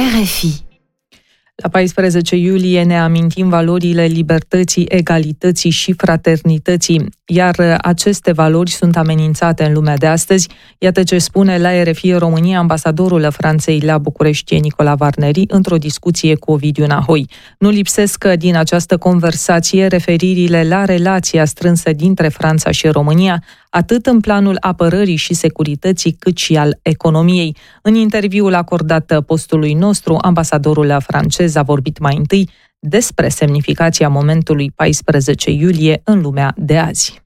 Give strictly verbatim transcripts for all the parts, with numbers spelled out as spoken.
R F I. La paisprezece iulie ne amintim valorile libertății, egalității și fraternității, iar aceste valori sunt amenințate în lumea de astăzi. Iată ce spune la R F I România ambasadorul Franței la București, Nicola Varneri, într-o discuție cu Ovidiu Nahoi. Nu lipsesc din această conversație referirile la relația strânsă dintre Franța și România, atât în planul apărării și securității, cât și al economiei. În interviul acordat postului nostru, ambasadorul francez a vorbit mai întâi despre semnificația momentului paisprezece iulie în lumea de azi.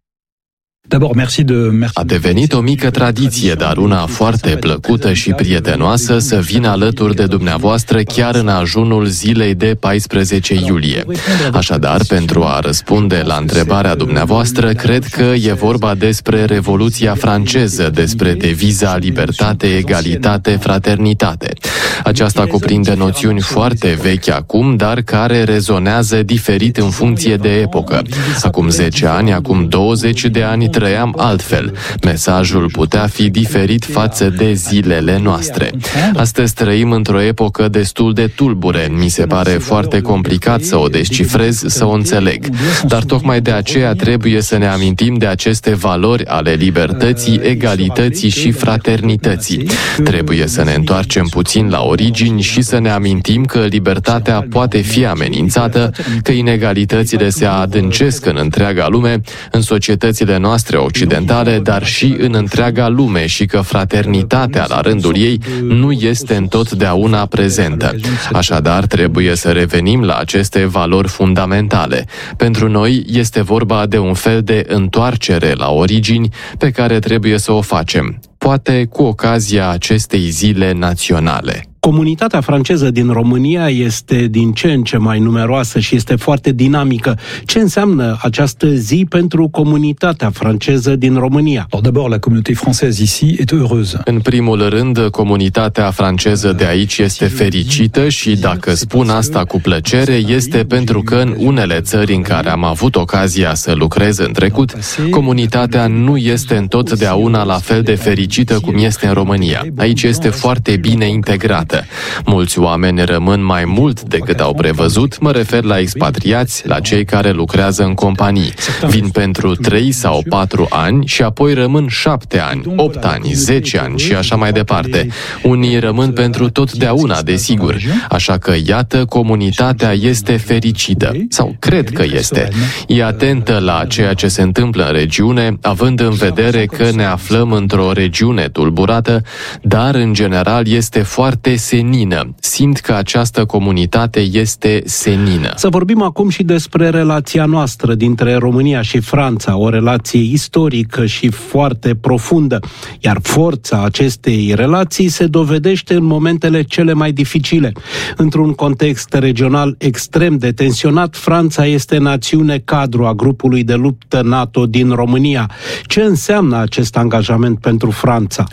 A devenit o mică tradiție, dar una foarte plăcută și prietenoasă, să vin alături de dumneavoastră chiar în ajunul zilei de paisprezece iulie. Așadar, pentru a răspunde la întrebarea dumneavoastră, cred că e vorba despre Revoluția franceză, despre deviza libertate, egalitate, fraternitate. Aceasta cuprinde noțiuni foarte vechi acum, dar care rezonează diferit în funcție de epocă. Acum zece ani, acum douăzeci de ani, trăiam altfel. Mesajul putea fi diferit față de zilele noastre. Astăzi trăim într-o epocă destul de tulbure. Mi se pare foarte complicat să o descifrez, să o înțeleg. Dar tocmai de aceea trebuie să ne amintim de aceste valori ale libertății, egalității și fraternității. Trebuie să ne întoarcem puțin la origini și să ne amintim că libertatea poate fi amenințată, că inegalitățile se adâncesc în întreaga lume, în societățile noastre occidentale, dar și în întreaga lume și că fraternitatea, la rândul ei, nu este întotdeauna prezentă. Așadar, trebuie să revenim la aceste valori fundamentale. Pentru noi este vorba de un fel de întoarcere la origini pe care trebuie să o facem, poate cu ocazia acestei zile naționale. Comunitatea franceză din România este din ce în ce mai numeroasă și este foarte dinamică. Ce înseamnă această zi pentru comunitatea franceză din România? În primul rând, comunitatea franceză de aici este fericită și, dacă spun asta cu plăcere, este pentru că în unele țări în care am avut ocazia să lucrez în trecut, comunitatea nu este întotdeauna la fel de fericită cum este în România. Aici este foarte bine integrată. Mulți oameni rămân mai mult decât au prevăzut, mă refer la expatriați, la cei care lucrează în companii. Vin pentru trei sau patru ani și apoi rămân șapte ani, opt ani, zece ani și așa mai departe. Unii rămân pentru totdeauna, desigur. Așa că, iată, comunitatea este fericită. Sau cred că este. E atentă la ceea ce se întâmplă în regiune, având în vedere că ne aflăm într-o regiune tulburată, dar, în general, este foarte senină. Simt că această comunitate este senină. Să vorbim acum și despre relația noastră dintre România și Franța, o relație istorică și foarte profundă, iar forța acestei relații se dovedește în momentele cele mai dificile. Într-un context regional extrem de tensionat, Franța este națiune cadru a grupului de luptă NATO din România. Ce înseamnă acest angajament pentru Franța?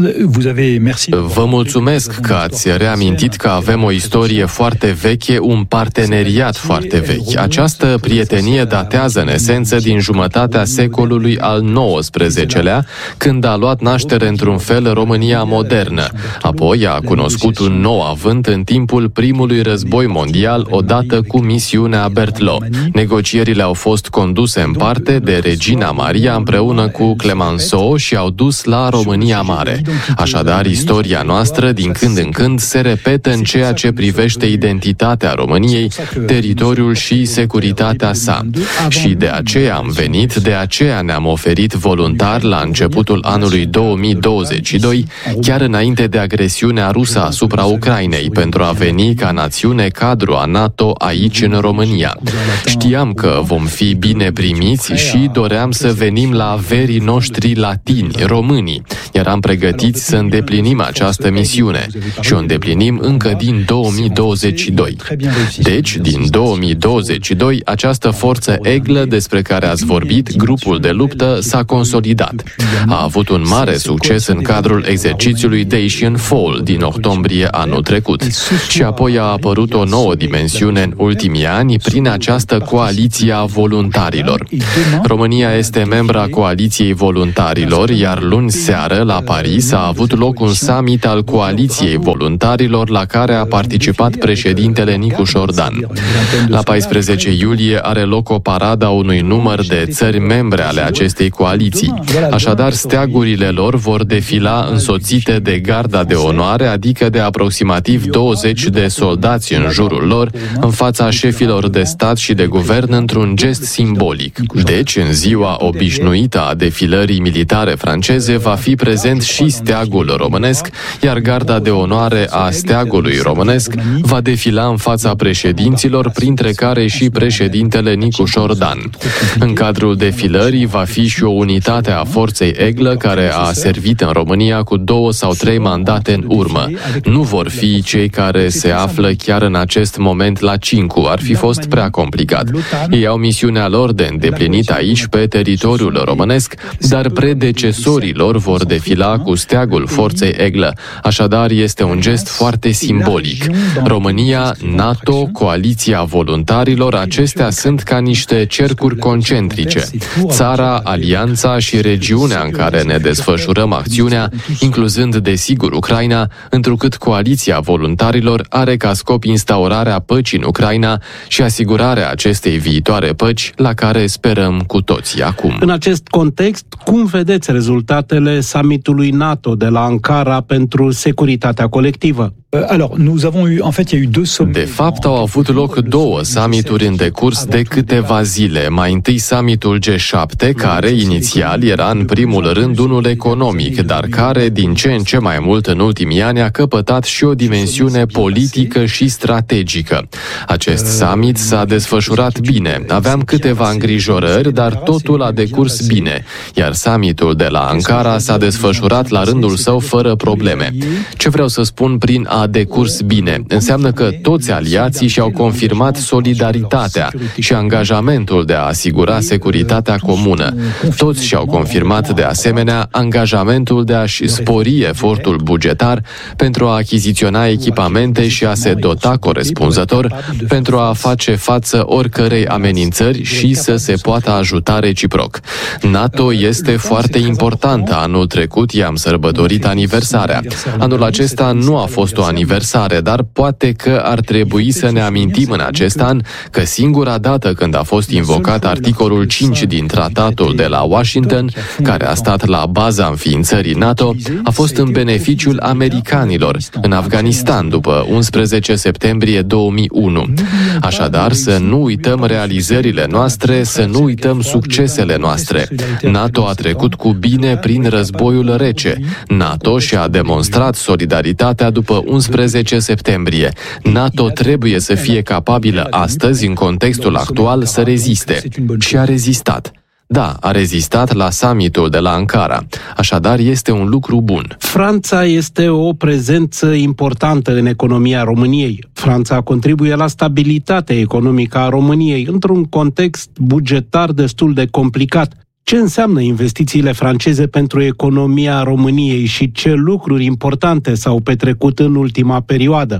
Vă mulțumesc că ați reamintit că avem o istorie foarte veche, un parteneriat foarte vechi. Această prietenie datează în esență din jumătatea secolului al nouăsprezecelea, când a luat naștere într-un fel România modernă. Apoi a cunoscut un nou avânt în timpul primului război mondial, odată cu misiunea Berthelot. Negocierile au fost conduse în parte de Regina Maria împreună cu Clemenceau și au dus la România Mare. Așadar, istoria noastră, din când în când, se repetă în ceea ce privește identitatea României, teritoriul și securitatea sa. Și de aceea am venit, de aceea ne-am oferit voluntar la începutul anului două mii douăzeci și doi, chiar înainte de agresiunea rusă asupra Ucrainei, pentru a veni ca națiune cadru a NATO aici în România. Știam că vom fi bine primiți și doream să venim la verii noștri latini, românii, iar am pregătiți să îndeplinim această misiune și o îndeplinim încă din două mii douăzeci și doi. Deci, din două mii douăzeci și doi, această forță eglă despre care ați vorbit, grupul de luptă, s-a consolidat. A avut un mare succes în cadrul exercițiului Dacian Fall din octombrie anul trecut și apoi a apărut o nouă dimensiune în ultimii ani prin această coaliție a voluntarilor. România este membra coaliției voluntarilor, iar luni seara seară, la Paris, a avut loc un summit al Coaliției Voluntarilor la care a participat președintele Nicușor Dan. La paisprezece iulie are loc o paradă a unui număr de țări membre ale acestei coaliții. Așadar, steagurile lor vor defila însoțite de garda de onoare, adică de aproximativ douăzeci de soldați în jurul lor, în fața șefilor de stat și de guvern, într-un gest simbolic. Deci, în ziua obișnuită a defilării militare franceze, va fi prezent și steagul românesc, iar garda de onoare a steagului românesc va defila în fața președinților, printre care și președintele Nicușor Dan. În cadrul defilării va fi și o unitate a forței Eglă, care a servit în România cu două sau trei mandate în urmă. Nu vor fi cei care se află chiar în acest moment la Cincu, ar fi fost prea complicat. Ei au misiunea lor de îndeplinit aici, pe teritoriul românesc, dar predecesorii lor vor defila cu steagul forței Eglă. Așadar, este un gest foarte simbolic. România, NATO, Coaliția Voluntarilor, acestea sunt ca niște cercuri concentrice. Țara, alianța și regiunea în care ne desfășurăm acțiunea, incluzând desigur Ucraina, întrucât Coaliția Voluntarilor are ca scop instaurarea păcii în Ucraina și asigurarea acestei viitoare păci la care sperăm cu toții acum. În acest context, cum vedeți rezultatele summitului NATO de la Ankara pentru securitatea colectivă? De fapt, au avut loc două summituri în decurs de câteva zile. Mai întâi summitul G șapte, care inițial era în primul rând unul economic, dar care, din ce în ce mai mult în ultimii ani, a căpătat și o dimensiune politică și strategică. Acest summit s-a desfășurat bine. Aveam câteva îngrijorări, dar totul a decurs bine, iar summitul de la Ankara s-a desfășurat la rândul său fără probleme. Ce vreau să spun prin a decurs bine? Înseamnă că toți aliații și-au confirmat solidaritatea și angajamentul de a asigura securitatea comună. Toți și-au confirmat de asemenea angajamentul de a-și spori efortul bugetar pentru a achiziționa echipamente și a se dota corespunzător pentru a face față oricărei amenințări și să se poată ajuta reciproc. NATO este foarte importantă. Anul trecut i-am sărbătorit aniversarea. Anul acesta nu a fost o aniversare, dar poate că ar trebui să ne amintim în acest an că singura dată când a fost invocat articolul cinci din tratatul de la Washington, care a stat la baza înființării NATO, a fost în beneficiul americanilor, în Afganistan, după unsprezece septembrie două mii unu. Așadar, să nu uităm realizările noastre, să nu uităm succesele noastre. NATO a trecut cu bine prin războiul rece. NATO și-a demonstrat solidaritatea după unsprezece septembrie. NATO trebuie să fie capabilă astăzi, în contextul actual, să reziste. Și a rezistat. Da, a rezistat la summitul de la Ankara. Așadar, este un lucru bun. Franța este o prezență importantă în economia României. Franța contribuie la stabilitatea economică a României într-un context bugetar destul de complicat. Ce înseamnă investițiile franceze pentru economia României și ce lucruri importante s-au petrecut în ultima perioadă?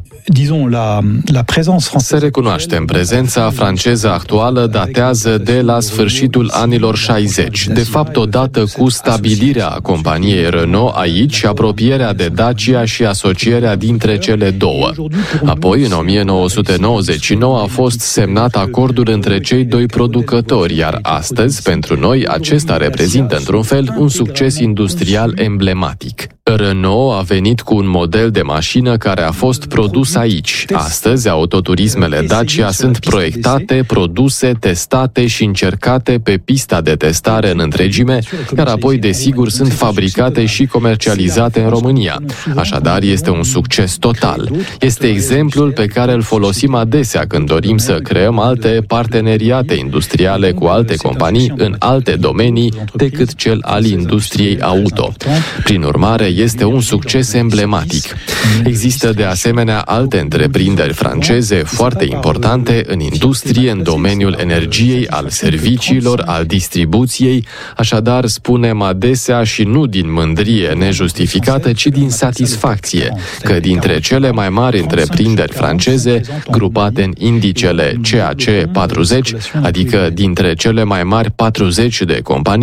Să recunoaștem, prezența franceză actuală datează de la sfârșitul anilor șaizeci. De fapt, odată cu stabilirea companiei Renault aici, apropierea de Dacia și asocierea dintre cele două. Apoi, în o mie nouă sute nouăzeci și nouă, a fost semnat acordul între cei doi producători, iar astăzi, pentru noi, acest Acesta reprezintă, într-un fel, un succes industrial emblematic. Renault a venit cu un model de mașină care a fost produs aici. Astăzi, autoturismele Dacia sunt proiectate, produse, testate și încercate pe pista de testare în întregime, iar apoi, desigur, sunt fabricate și comercializate în România. Așadar, este un succes total. Este exemplul pe care îl folosim adesea când dorim să creăm alte parteneriate industriale cu alte companii în alte domenii decât cel al industriei auto. Prin urmare, este un succes emblematic. Există de asemenea alte întreprinderi franceze foarte importante în industrie, în domeniul energiei, al serviciilor, al distribuției, așadar spunem adesea și nu din mândrie nejustificată, ci din satisfacție, că dintre cele mai mari întreprinderi franceze, grupate în indicele C A C patruzeci, adică dintre cele mai mari patruzeci de companii,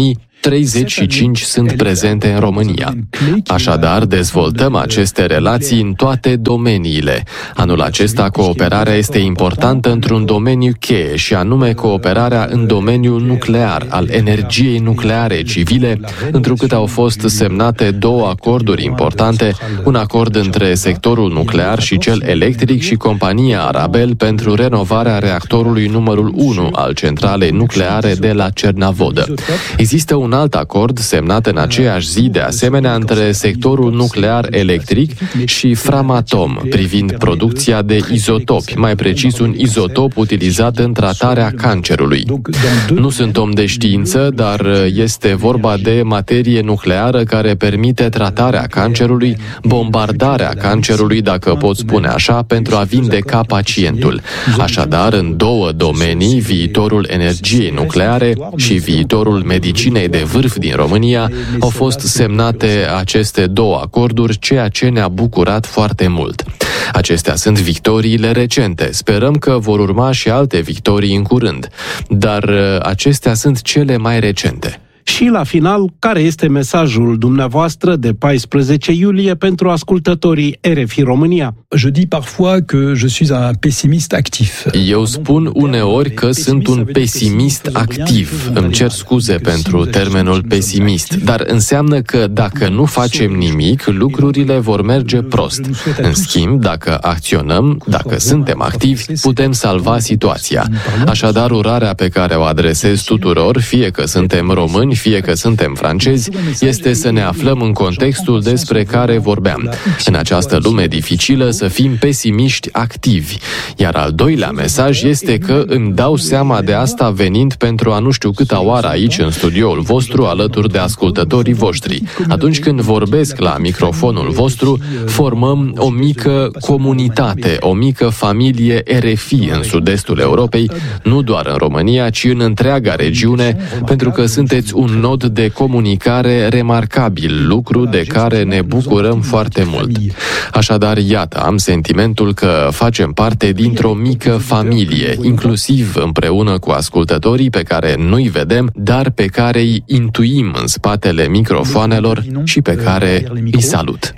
treizeci și cinci sunt prezente în România. Așadar, dezvoltăm aceste relații în toate domeniile. Anul acesta, cooperarea este importantă într-un domeniu cheie, și anume cooperarea în domeniul nuclear, al energiei nucleare civile, întrucât au fost semnate două acorduri importante, un acord între sectorul nuclear și cel electric și compania Arabel pentru renovarea reactorului numărul unu al centralei nucleare de la Cernavodă. Există un alt acord semnat în aceeași zi, de asemenea, între sectorul nuclear electric și Framatome, privind producția de izotopi, mai precis un izotop utilizat în tratarea cancerului. Nu sunt om de știință, dar este vorba de materie nucleară care permite tratarea cancerului, bombardarea cancerului, dacă pot spune așa, pentru a vindeca pacientul. Așadar, în două domenii, viitorul energiei nucleare și viitorul medicinei de vârf din România, au fost semnate aceste două acorduri, ceea ce ne-a bucurat foarte mult. Acestea sunt victoriile recente. Sperăm că vor urma și alte victorii în curând, dar acestea sunt cele mai recente. Și la final, care este mesajul dumneavoastră de paisprezece iulie pentru ascultătorii R F I România? Je dis parfois que je suis un pessimiste actif. Eu spun uneori că sunt un pesimist activ. Îmi cer scuze pentru termenul pesimist, dar înseamnă că dacă nu facem nimic, lucrurile vor merge prost. În schimb, dacă acționăm, dacă suntem activi, putem salva situația. Așadar, urarea pe care o adresez tuturor, fie că suntem români, fie că suntem francezi, este să ne aflăm în contextul despre care vorbeam. În această lume dificilă, să fim pesimiști activi. Iar al doilea mesaj este că îmi dau seama de asta venind pentru a nu știu câta oară aici în studioul vostru, alături de ascultătorii voștri. Atunci când vorbesc la microfonul vostru, formăm o mică comunitate, o mică familie R F I în sud-estul Europei, nu doar în România, ci în întreaga regiune, pentru că sunteți un nod de comunicare remarcabil, lucru de care ne bucurăm foarte mult. Așadar, iată, am sentimentul că facem parte dintr-o mică familie, inclusiv împreună cu ascultătorii pe care nu-i vedem, dar pe care îi intuim în spatele microfoanelor și pe care îi salut.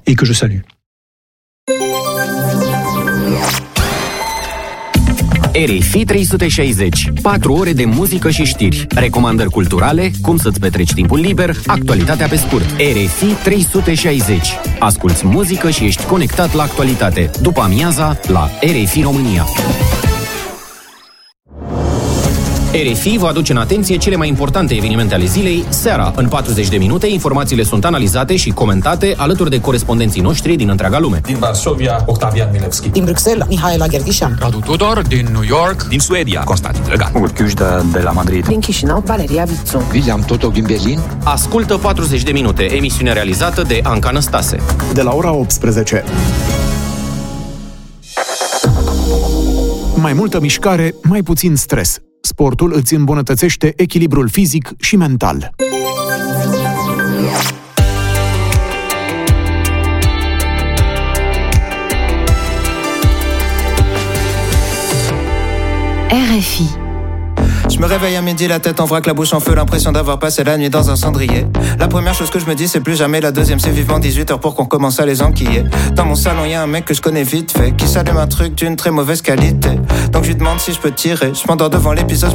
R F I trei sute șaizeci. patru ore de muzică și știri. Recomandări culturale, cum să-ți petreci timpul liber, actualitatea pe scurt. R F I trei sute șaizeci. Asculți muzică și ești conectat la actualitate. După amiaza, la R F I România. R F I vă aduce în atenție cele mai importante evenimente ale zilei, seara. În patruzeci de minute, informațiile sunt analizate și comentate alături de corespondenții noștri din întreaga lume. Din Varsovia, Octavian Milevski. Din Bruxelles, Mihaela Gherghișan. Radu Tudor, din New York. Din Suedia, Constantin Drăgan. Urchiușda de la Madrid. Din Chișinău, Valeria Vițu. William Totoc din Berlin. Ascultă patruzeci de minute, emisiune realizată de Anca Năstase. De la ora optsprezece. Mai multă mișcare, mai puțin stres. Sportul îți îmbunătățește echilibrul fizic și mental. R F I. Je me réveille à midi, la tête en vrac, la bouche en feu, l'impression d'avoir passé la nuit dans un cendrier. La première chose que je me dis, c'est plus jamais. La deuxième, c'est vivement dix-huit heures pour qu'on commence à les enquiller. Dans mon salon, y a un mec que je connais vite fait, qui s'allume un truc d'une très mauvaise qualité. Donc je lui demande si je peux tirer. Je m'endors devant l'épisode.